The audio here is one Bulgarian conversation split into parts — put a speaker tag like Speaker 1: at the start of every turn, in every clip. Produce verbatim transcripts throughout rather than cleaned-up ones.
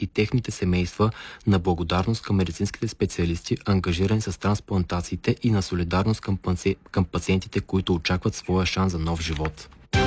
Speaker 1: и техните семейства на благодарност към медицинските специалисти, ангажирани с трансплантациите, и на солидарност към, паци... към пациентите, които очакват своя шанс за нов живот.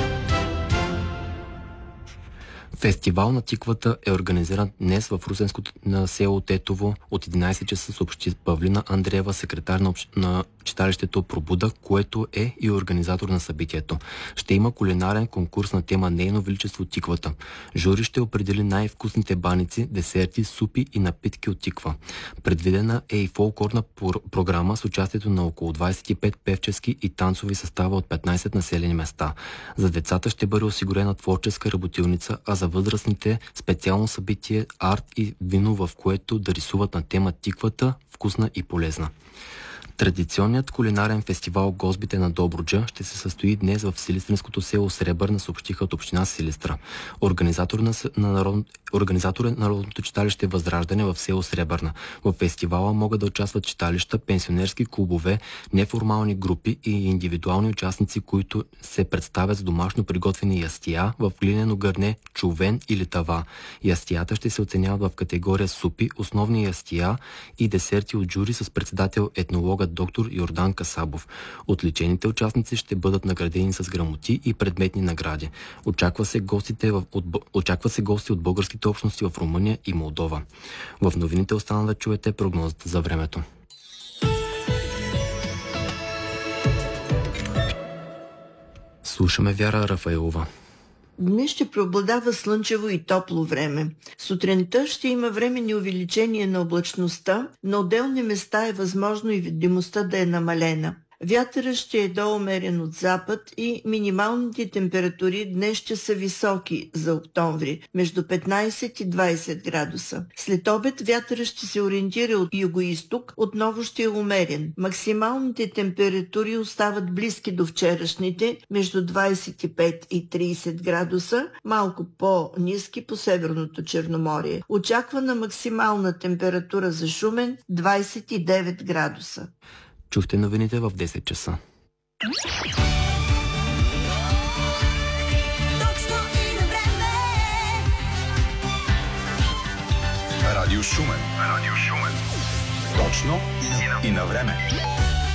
Speaker 1: Фестивал на тиквата е организиран днес в русенското на село Тетово от единайсет часа, съобщи Павлина Андреева, секретар на, общ... на читалището Пробуда, което е и организатор на събитието. Ще има кулинарен конкурс на тема Нейно величество тиквата. Жури ще определи най-вкусните баници, десерти, супи и напитки от тиква. Предвидена е и фолклорна програма с участието на около двайсет и пет певчески и танцови състава от петнайсет населени места. За децата ще бъде осигурена творческа работилница, а за възрастните специално събитие арт и вино, в което да рисуват на тема тиквата, вкусна и полезна. Традиционният кулинарен фестивал Гозбите на Добруджа ще се състои днес в силистренското село Сребърна, съобщиха от община Силистра. Организатор на, на народ... Организатор е Народното читалище Възраждане в село Сребърна. В фестивала могат да участват читалища, пенсионерски клубове, неформални групи и индивидуални участници, които се представят с домашно приготвени ястия в глинено гърне, чувен или тава. Ястията ще се оценяват в категория супи, основни ястия и десерти от жури с председател етнолога доктор Йордан Касабов. Отличените участници ще бъдат наградени с грамоти и предметни награди. Очаква се гостите в, от, очаква се гости от българските общности в Румъния и Молдова. В новините остана да чуете прогнозата за времето. Слушаме Вяра Рафаилова.
Speaker 2: Днес ще преобладава слънчево и топло време. Сутринта ще има временни увеличение на облачността, на отделни места е възможно и видимостта да е намалена. Вятърът ще е доумерен от запад и минималните температури днес ще са високи за октомври, между петнайсет и двайсет градуса. След обед вятърът ще се ориентира от югоизток, отново ще е умерен. Максималните температури остават близки до вчерашните, между двайсет и пет и трийсет градуса, малко по-ниски по Северното Черноморие. Очаквана максимална температура за Шумен двайсет и девет градуса.
Speaker 1: Чухте новините в десет часа.
Speaker 3: Радио Шумен. Радио Шумен. Точно и на време.